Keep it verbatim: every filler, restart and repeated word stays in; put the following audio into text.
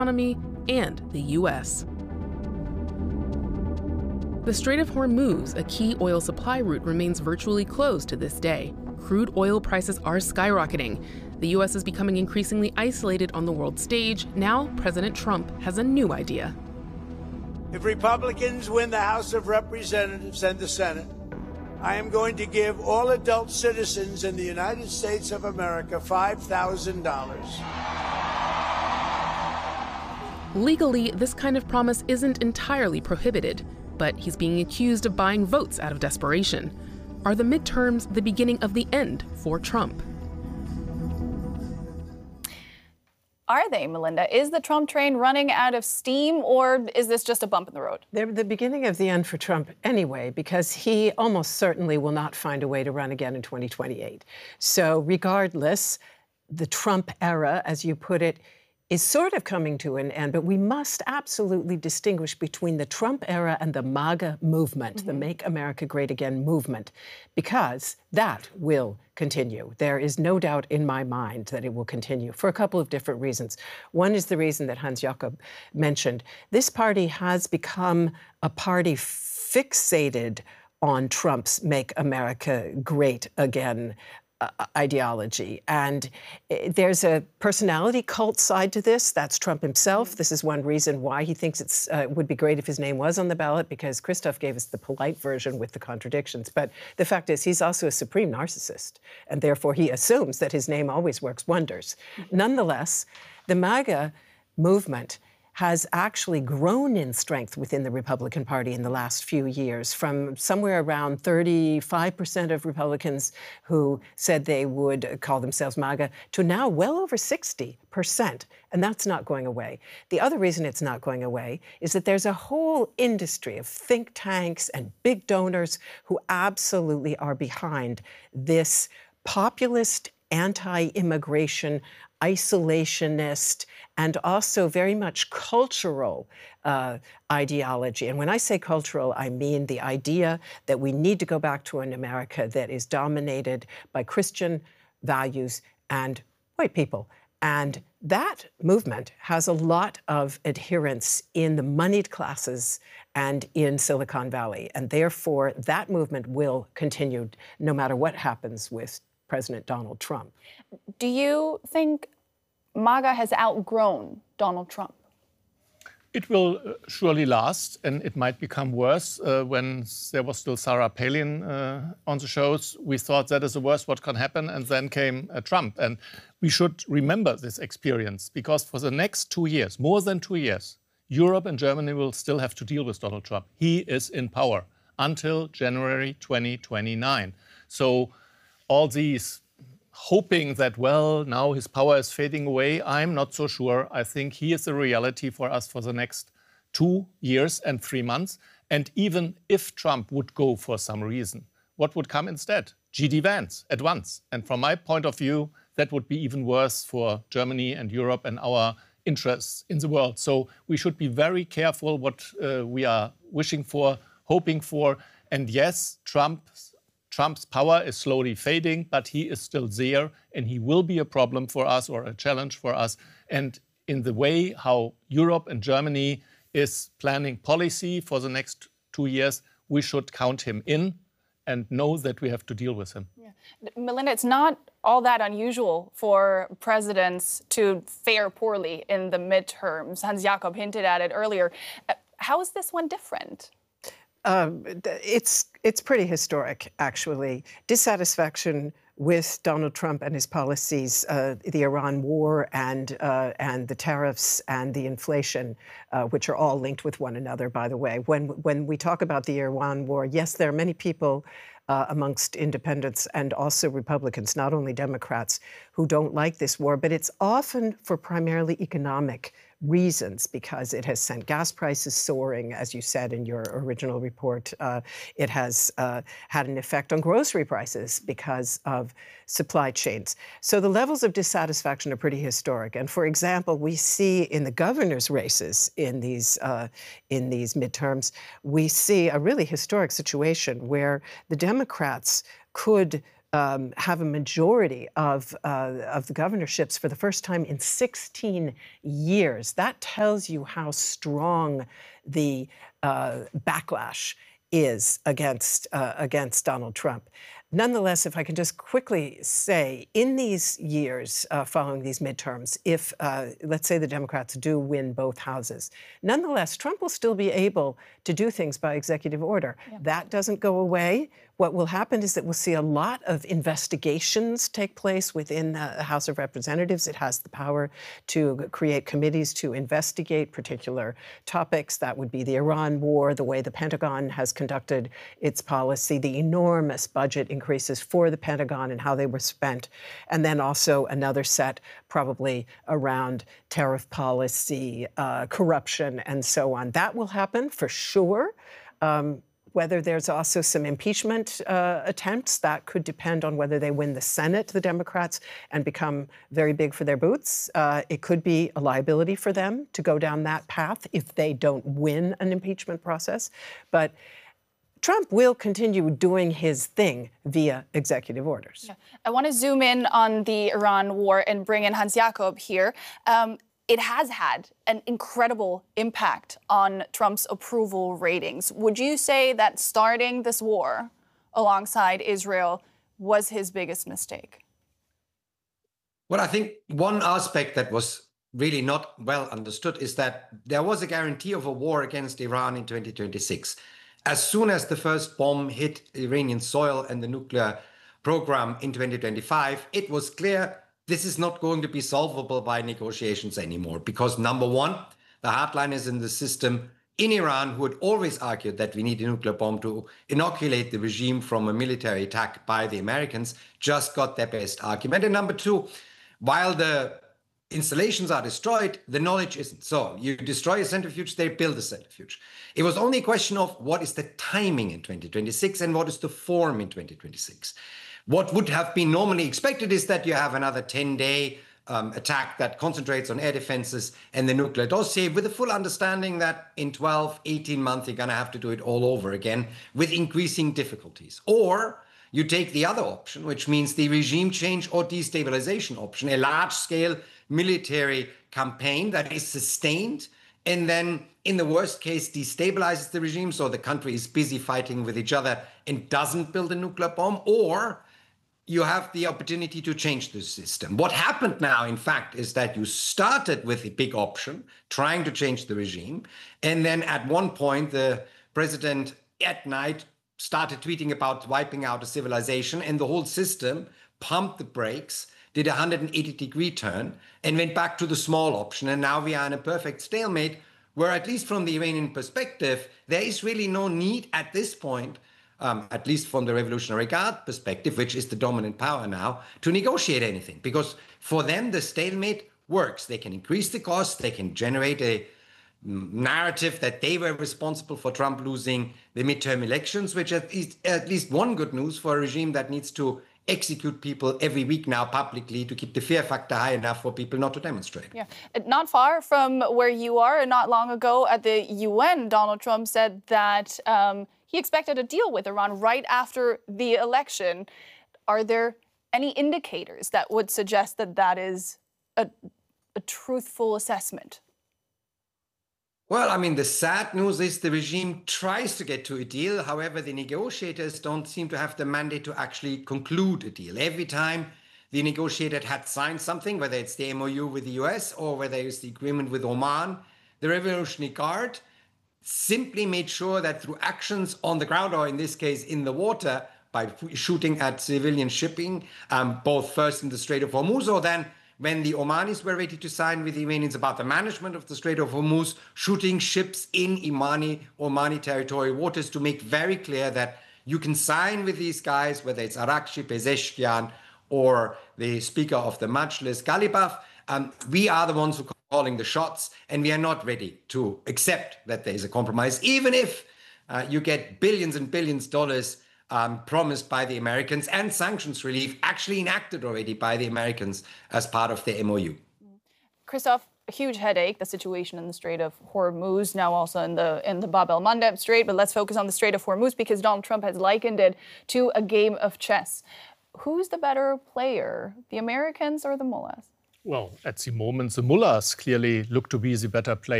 economy and the U S. The Strait of Hormuz, a key oil supply route, remains virtually closed to this day. Crude oil prices are skyrocketing. The U S is becoming increasingly isolated on the world stage. Now, President Trump has a new idea. If Republicans win the House of Representatives and the Senate, I am going to give all adult citizens in the United States of America five thousand dollars. Legally, this kind of promise isn't entirely prohibited, but he's being accused of buying votes out of desperation. Are the midterms the beginning of the end for Trump? Are they, Melinda? Is the Trump train running out of steam, or is this just a bump in the road? They're the beginning of the end for Trump anyway, because he almost certainly will not find a way to run again in twenty twenty-eight. So regardless, the Trump era, as you put it, is sort of coming to an end, but we must absolutely distinguish between the Trump era and the MAGA movement, mm-hmm. the Make America Great Again movement, because that will continue. There is no doubt in my mind that it will continue for a couple of different reasons. One is the reason that Hans Jakob mentioned. This party has become a party fixated on Trump's Make America Great Again Uh, ideology. And uh, there's a personality cult side to this. That's Trump himself. This is one reason why he thinks it uh, would be great if his name was on the ballot, because Christoph gave us the polite version with the contradictions. But the fact is, he's also a supreme narcissist, and therefore he assumes that his name always works wonders. Nonetheless, the MAGA movement has actually grown in strength within the Republican Party in the last few years, from somewhere around thirty-five percent of Republicans who said they would call themselves MAGA to now well over sixty percent. And that's not going away. The other reason it's not going away is that there's a whole industry of think tanks and big donors who absolutely are behind this populist, anti-immigration, isolationist, and also very much cultural uh, ideology. And when I say cultural, I mean the idea that we need to go back to an America that is dominated by Christian values and white people. And that movement has a lot of adherents in the moneyed classes and in Silicon Valley. And therefore, that movement will continue no matter what happens with President Donald Trump. Do you think MAGA has outgrown Donald Trump? It will uh, surely last, and it might become worse. Uh, when there was still Sarah Palin uh, on the shows, we thought that is the worst what can happen, and then came uh, Trump. And we should remember this experience, because for the next two years, more than two years, Europe and Germany will still have to deal with Donald Trump. He is in power until January twenty twenty-nine. So all these hoping that, well, now his power is fading away, I'm not so sure. I think he is a reality for us for the next two years and three months. And even if Trump would go for some reason, what would come instead? G D Vance at once. And from my point of view, that would be even worse for Germany and Europe and our interests in the world. So we should be very careful what uh, we are wishing for, hoping for. And yes, Trump's Trump's power is slowly fading, but he is still there, and he will be a problem for us or a challenge for us. And in the way how Europe and Germany is planning policy for the next two years, we should count him in and know that we have to deal with him. Yeah. Melinda, it's not all that unusual for presidents to fare poorly in the midterms. Hans Jakob hinted at it earlier. How is this one different? Um, it's it's pretty historic, actually. Dissatisfaction with Donald Trump and his policies, uh, the Iran war and uh, and the tariffs and the inflation, uh, which are all linked with one another, by the way. When when we talk about the Iran war, yes, there are many people uh, amongst independents and also Republicans, not only Democrats, who don't like this war, but it's often for primarily economic reasons, because it has sent gas prices soaring, as you said in your original report. Uh, it has uh, had an effect on grocery prices because of supply chains. So the levels of dissatisfaction are pretty historic. And for example, we see in the governor's races in these uh, in these midterms, we see a really historic situation where the Democrats could um, have a majority of, uh, of the governorships for the first time in sixteen years. That tells you how strong the uh, backlash is against, uh, against Donald Trump. Nonetheless, if I can just quickly say, in these years uh, following these midterms, if, uh, let's say, the Democrats do win both houses, nonetheless, Trump will still be able to do things by executive order. Yeah. That doesn't go away. What will happen is that we'll see a lot of investigations take place within the House of Representatives. It has the power to create committees to investigate particular topics. That would be the Iran war, the way the Pentagon has conducted its policy, the enormous budget increases for the Pentagon and how they were spent, and then also another set probably around tariff policy, uh, corruption, and so on. That will happen for sure. Um, Whether there's also some impeachment uh, attempts, that could depend on whether they win the Senate, the Democrats, and become very big for their boots. Uh, it could be a liability for them to go down that path if they don't win an impeachment process. But Trump will continue doing his thing via executive orders. Yeah. I want to zoom in on the Iran war and bring in Hans Jakob here. Um, It has had an incredible impact on Trump's approval ratings. Would you say that starting this war alongside Israel was his biggest mistake? Well, I think one aspect that was really not well understood is that there was a guarantee of a war against Iran in twenty twenty-six. As soon as the first bomb hit Iranian soil and the nuclear program in twenty twenty-five, it was clear this is not going to be solvable by negotiations anymore, because number one, the hardliners in the system in Iran, who had always argued that we need a nuclear bomb to inoculate the regime from a military attack by the Americans, just got their best argument. And number two, while the installations are destroyed, the knowledge isn't. So you destroy a centrifuge, they build a centrifuge. It was only a question of what is the timing in twenty twenty-six and what is the form in twenty twenty-six. What would have been normally expected is that you have another ten-day um, attack that concentrates on air defenses and the nuclear dossier, with the full understanding that in twelve, eighteen months, you're going to have to do it all over again with increasing difficulties. Or you take the other option, which means the regime change or destabilization option, a large-scale military campaign that is sustained and then, in the worst case, destabilizes the regime, so the country is busy fighting with each other and doesn't build a nuclear bomb. Or you have the opportunity to change the system. What happened now, in fact, is that you started with a big option, trying to change the regime. And then at one point, the president at night started tweeting about wiping out a civilization, and the whole system pumped the brakes, did a one hundred eighty degree turn, and went back to the small option. And now we are in a perfect stalemate where, at least from the Iranian perspective, there is really no need at this point, Um, at least from the Revolutionary Guard perspective, which is the dominant power now, to negotiate anything. Because for them, the stalemate works. They can increase the cost. They can generate a narrative that they were responsible for Trump losing the midterm elections, which is at least one good news for a regime that needs to execute people every week now publicly to keep the fear factor high enough for people not to demonstrate. Yeah, not far from where you are, not long ago at the U N, Donald Trump said that um, he expected a deal with Iran right after the election. Are there any indicators that would suggest that that is a, a truthful assessment? Well, I mean, the sad news is the regime tries to get to a deal. However, the negotiators don't seem to have the mandate to actually conclude a deal. Every time the negotiator had signed something, whether it's the M O U with the U S or whether it's the agreement with Oman, the Revolutionary Guard simply made sure that through actions on the ground, or in this case in the water, by shooting at civilian shipping, um, both first in the Strait of Hormuz, or then when the Omanis were ready to sign with the Iranians about the management of the Strait of Hormuz, shooting ships in Imani, Omani territorial waters, to make very clear that you can sign with these guys, whether it's Arakchi, Pezeshkian, or the Speaker of the Majlis, Ghalibaf. Um, we are the ones who are calling the shots, and we are not ready to accept that there is a compromise, even if uh, you get billions and billions of dollars Um, promised by the Americans, and sanctions relief actually enacted already by the Americans as part of the M O U. Christoph, a huge headache, the situation in the Strait of Hormuz, now also in the in the Bab el-Mandeb Strait. But let's focus on the Strait of Hormuz, because Donald Trump has likened it to a game of chess. who's the better player, the Americans or the mullahs? Well, at the moment, the mullahs clearly look to be the better player.